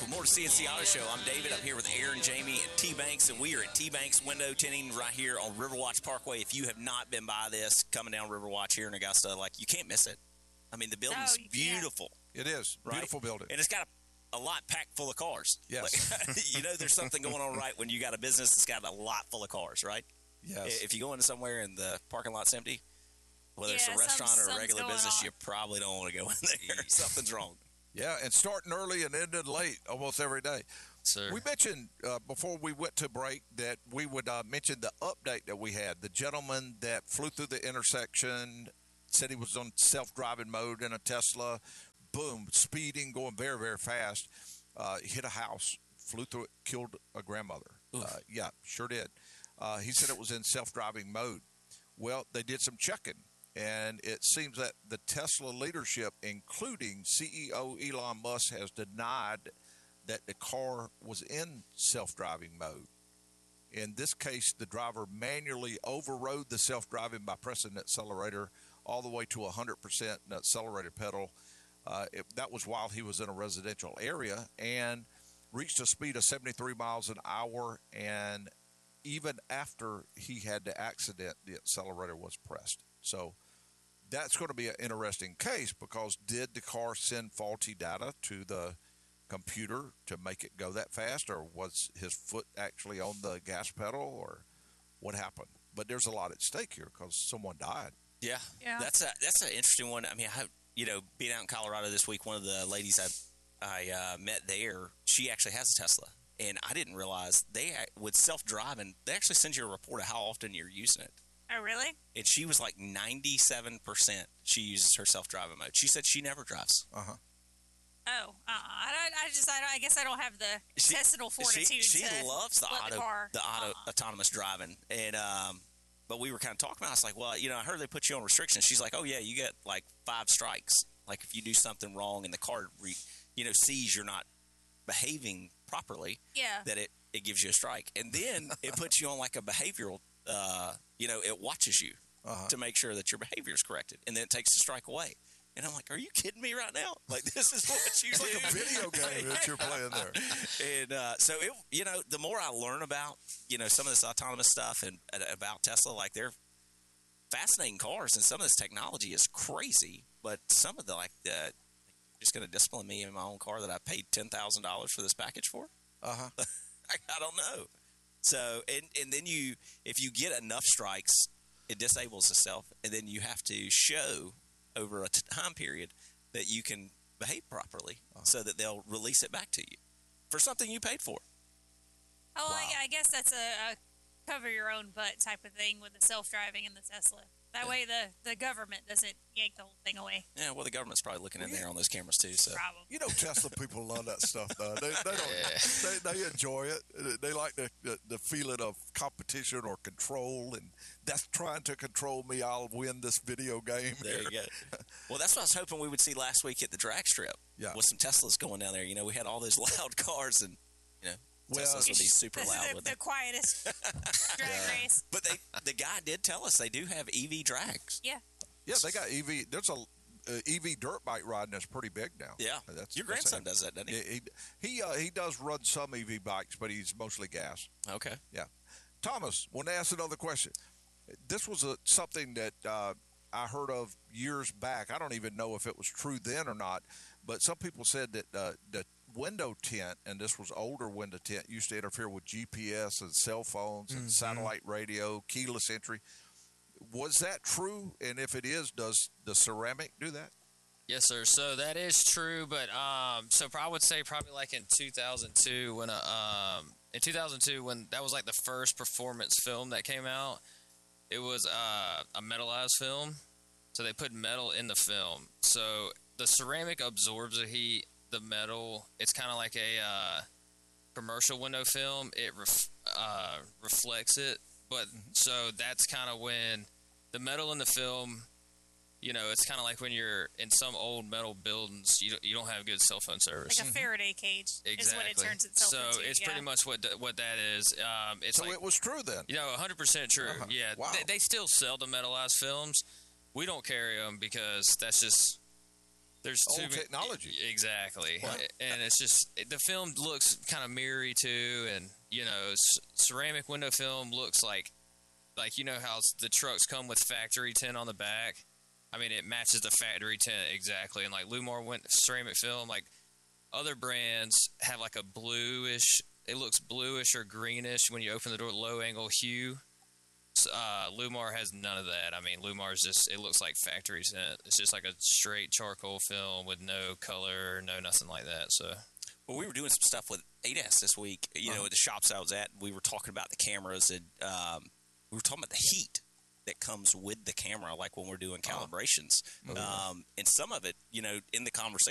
More to CNC Auto Show. I'm David. I'm here with Aaron, Jamie, and T-Banks, and we are at T-Banks Window Tinting right here on Riverwatch Parkway. If you have not been by this, coming down Riverwatch here in Augusta, you can't miss it. I mean, the building's beautiful. It is. Right? Beautiful building. And it's got a lot packed full of cars. Yes. There's something going on right when you got a business that's got a lot full of cars, right? Yes. If you go into somewhere and the parking lot's empty, whether it's a restaurant or a regular business, you probably don't want to go in there. Something's wrong. Yeah, and starting early and ending late almost every day. Sir. We mentioned before we went to break that we would mention the update that we had. The gentleman that flew through the intersection, said he was on self-driving mode in a Tesla. Boom, speeding, going very, very fast. Hit a house, flew through it, killed a grandmother. Yeah, sure did. He said it was in self-driving mode. Well, they did some checking. And it seems that the Tesla leadership, including CEO Elon Musk, has denied that the car was in self-driving mode. In this case, the driver manually overrode the self-driving by pressing the accelerator all the way to 100% the accelerator pedal. That was while he was in a residential area and reached a speed of 73 miles an hour. And even after he had the accident, the accelerator was pressed. So that's going to be an interesting case because did the car send faulty data to the computer to make it go that fast, or was his foot actually on the gas pedal, or what happened? But there's a lot at stake here because someone died. Yeah. That's an interesting one. I mean, being out in Colorado this week, one of the ladies I met there, she actually has a Tesla, and I didn't realize with self-driving, they actually send you a report of how often you're using it. Oh, really? And she was 97% she uses her self-driving mode. She said she never drives. Uh-huh. Oh, I guess I don't have the intestinal fortitude. She loves the auto autonomous driving, and but we were kind of talking about it. I was like, well, I heard they put you on restrictions. She's like, oh yeah, you get 5 strikes. Like if you do something wrong and the car, sees you're not behaving properly, that it gives you a strike, and then it puts you on a behavioral. It watches you to make sure that your behavior is corrected, and then it takes the strike away. And I'm like, are you kidding me right now? This is what you do. It's like a video game that you're playing there. And so, the more I learn about, some of this autonomous stuff and about Tesla, they're fascinating cars, and some of this technology is crazy. But some of the, just going to discipline me in my own car that I paid $10,000 for this package for? Uh-huh. I don't know. So, and then if you get enough strikes, it disables itself, and then you have to show over a time period that you can behave properly so that they'll release it back to you for something you paid for. Oh, wow. I guess that's a cover your own butt type of thing with the self-driving and the Tesla. That way the government doesn't yank the whole thing away. Yeah, well, the government's probably looking in there on those cameras too. So probably. Tesla people love that stuff, though. They don't. They enjoy it. They like the feeling of competition or control, and that's trying to control me. I'll win this video game. There you go. Well, that's what I was hoping we would see last week at the drag strip. Yeah. With some Teslas going down there. We had all those loud cars, and Teslas would be super loud. This is the quietest drag race. But the guy did tell us they do have EV drags. Yeah. Yeah, they got EV. There's a EV dirt bike riding that's pretty big now. Yeah. Your grandson does that, doesn't he? He does run some EV bikes, but he's mostly gas. Okay. Yeah. Thomas, want to ask another question. This was something that I heard of years back. I don't even know if it was true then or not, but some people said that the window tint, and this was older window tint, used to interfere with GPS and cell phones and satellite radio, keyless entry. Was that true? And if it is, does the ceramic do that? Yes, sir. So that is true, but so I would say probably in 2002 when when that was the first performance film that came out. It was a metallized film, so they put metal in the film. So the ceramic absorbs the heat. The metal, it's kind of like a commercial window film. It reflects it, but so that's kind of when the metal in the film, it's kind of like when you're in some old metal buildings, you don't have good cell phone service. Like a Faraday cage is what it turns itself into. So it's pretty much what that is. It's so it was true then? 100% true. Uh-huh. Yeah, wow. They still sell the metallized films. We don't carry them because that's just... there's Old too technology. Exactly, and it's just the film looks kind of mirrory too, and ceramic window film looks like you know how the trucks come with factory tint on the back. I mean, it matches the factory tint exactly, and like Lumar ceramic film, like other brands have like a bluish. It looks bluish or greenish when you open the door, low angle hue. Lumar has none of that. I mean, Lumar's it looks like factory tint. It's just like a straight charcoal film with no color, no nothing like that. So, well, we were doing some stuff with ADAS this week, at the shops I was at. We were talking about the cameras, and we were talking about the heat that comes with the camera, like when we're doing calibrations. And some of it, in the conversation,